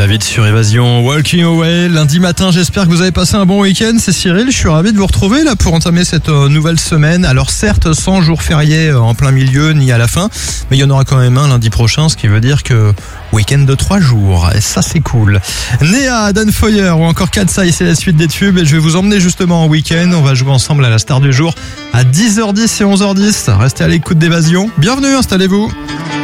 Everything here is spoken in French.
David sur Évasion, Walking Away, lundi matin, j'espère que vous avez passé un bon week-end, c'est Cyril, je suis ravi de vous retrouver là pour entamer cette nouvelle semaine. Alors certes, sans jour férié en plein milieu ni à la fin, mais il y en aura quand même un lundi prochain, ce qui veut dire que week-end de 3 jours, et ça c'est cool. Néa, Dan Foyer ou encore Katsai, c'est la suite des tubes et je vais vous emmener justement en week-end, on va jouer ensemble à la star du jour à 10h10 et 11h10, restez à l'écoute d'Évasion, bienvenue, installez-vous.